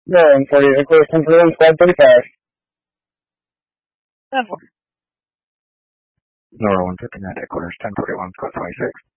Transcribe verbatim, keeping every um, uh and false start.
Going for you. Equals ten forty-one, squad thirty-five. Nora one fifty-nine, headquarters ten forty-one, squad twenty-six.